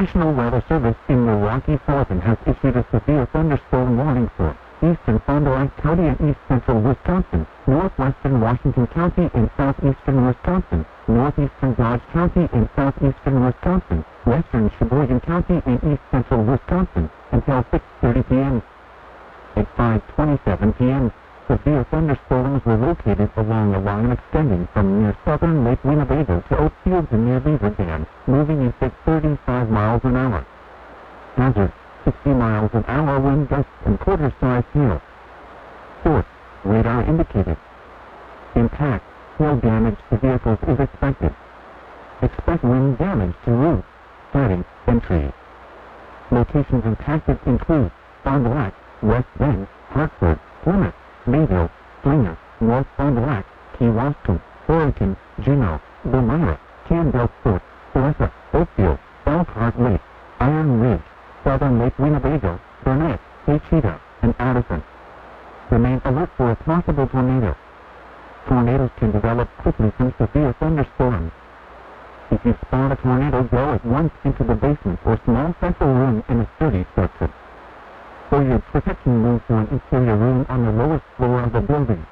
National Weather Service in Milwaukee, Sullivan has issued a severe thunderstorm warning for eastern Fond du Lac County and east central Wisconsin, northwestern Washington County and southeastern Wisconsin, northeastern Dodge County and southeastern Wisconsin, western Sheboygan County and east central Wisconsin, until 6:30 p.m. At 5:27 p.m., severe thunderstorms were located along a line extending from near southern Lake Winnebago to Oakfield to near Beaver Dam, moving at 35 miles an hour. Hazard, 60 miles an hour wind gusts and quarter-size hail. Source, radar indicated. Impact, hail damage to vehicles is expected. Expect wind damage to roofs, siding, and trees. Locations impacted include Fond du Lac, West Bend, Hartford, Plymouth, Mayville, Slinger, North Fond du Lac, Key Wascom, Oregon, Juneau, Elmira, Campbell Fort, Theresa, Oakfield, Elkhart Lake, Iron Ridge, Southern Lake Winnebago, Burnett, Haychita, and Addison. Remain alert for a possible tornado. Tornadoes can develop quickly from severe thunderstorms. If you spot a tornado, go at once into the basement or small central room in a sturdy structure. For your protection, move to an interior room on the lowest floor of the building.